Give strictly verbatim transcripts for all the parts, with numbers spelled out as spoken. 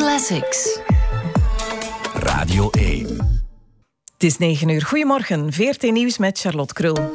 Classics. Radio één. Het is negen uur. Goedemorgen. V R T Nieuws met Charlotte Krul.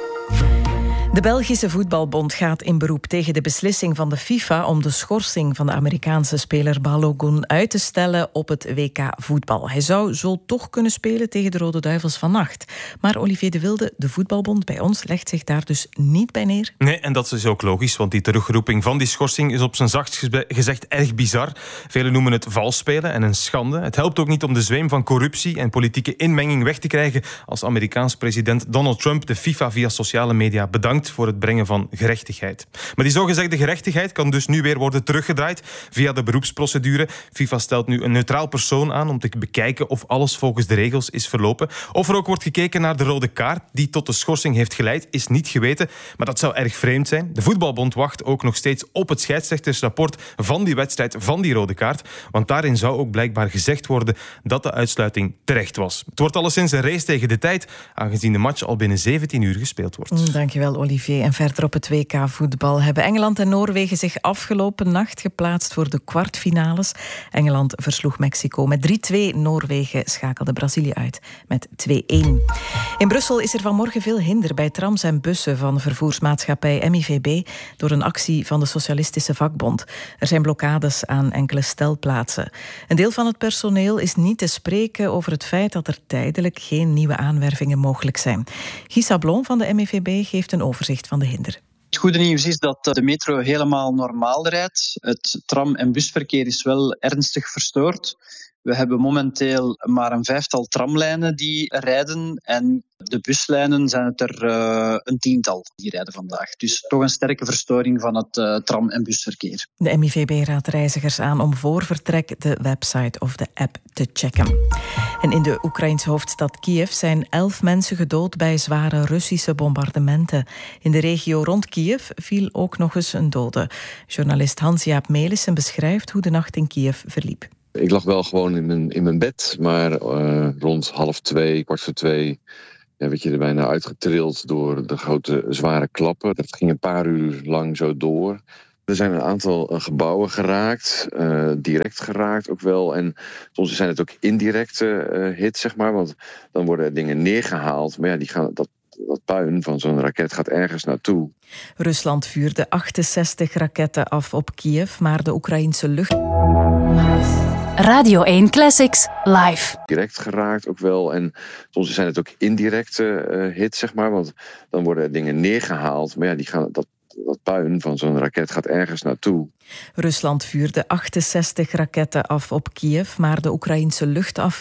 De Belgische Voetbalbond gaat in beroep tegen de beslissing van de FIFA om de schorsing van de Amerikaanse speler Balogun uit te stellen op het W K voetbal. Hij zou zo toch kunnen spelen tegen de Rode Duivels vannacht. Maar Olivier de Wilde, de Voetbalbond bij ons, legt zich daar dus niet bij neer. Nee, en dat is ook logisch, want die terugroeping van die schorsing is op zijn zachtst gezegd erg bizar. Velen noemen het vals spelen en een schande. Het helpt ook niet om de zweem van corruptie en politieke inmenging weg te krijgen als Amerikaans president Donald Trump de FIFA via sociale media bedankt voor het brengen van gerechtigheid. Maar die zogezegde gerechtigheid kan dus nu weer worden teruggedraaid via de beroepsprocedure. FIFA stelt nu een neutraal persoon aan om te bekijken of alles volgens de regels is verlopen. Of er ook wordt gekeken naar de rode kaart die tot de schorsing heeft geleid, is niet geweten. Maar dat zou erg vreemd zijn. De Voetbalbond wacht ook nog steeds op het scheidsrechtersrapport van die wedstrijd, van die rode kaart. Want daarin zou ook blijkbaar gezegd worden dat de uitsluiting terecht was. Het wordt alleszins een race tegen de tijd, aangezien de match al binnen zeventien uur gespeeld wordt. Dankjewel, Olivier. En verder op het W K voetbal hebben Engeland en Noorwegen zich afgelopen nacht geplaatst voor de kwartfinales. Engeland versloeg Mexico met drie twee. Noorwegen schakelde Brazilië uit met twee-een. In Brussel is er vanmorgen veel hinder bij trams en bussen van vervoersmaatschappij M I V B door een actie van de Socialistische Vakbond. Er zijn blokkades aan enkele stelplaatsen. Een deel van het personeel is niet te spreken over het feit dat er tijdelijk geen nieuwe aanwervingen mogelijk zijn. Guy Sablon van de M I V B geeft een overzicht van de hinder. Het goede nieuws is dat de metro helemaal normaal rijdt. Het tram- en busverkeer is wel ernstig verstoord. We hebben momenteel maar een vijftal tramlijnen die rijden en de buslijnen zijn het er uh, een tiental die rijden vandaag. Dus toch een sterke verstoring van het uh, tram- en busverkeer. De M I V B raadt reizigers aan om voor vertrek de website of de app te checken. En in de Oekraïnse hoofdstad Kiev zijn elf mensen gedood bij zware Russische bombardementen. In de regio rond Kiev viel ook nog eens een dode. Journalist Hans-Jaap Melissen beschrijft hoe de nacht in Kiev verliep. Ik lag wel gewoon in mijn, in mijn bed, maar uh, rond half twee, kwart voor twee... Ja, werd je er bijna uitgetrild door de grote zware klappen. Dat ging een paar uur lang zo door. Er zijn een aantal uh, gebouwen geraakt, uh, direct geraakt ook wel. En soms zijn het ook indirecte uh, hits, zeg maar. Want dan worden dingen neergehaald. Maar ja, die gaan, dat, dat puin van zo'n raket gaat ergens naartoe. Rusland vuurde achtenzestig raketten af op Kiev, maar de Oekraïnse lucht... Radio één Classics live. Direct geraakt ook wel. En soms zijn het ook indirecte uh, hits, zeg maar. Want dan worden dingen neergehaald. Maar ja, die gaan, dat, dat puin van zo'n raket gaat ergens naartoe. Rusland vuurde achtenzestig raketten af op Kiev, maar de Oekraïnse luchtafweer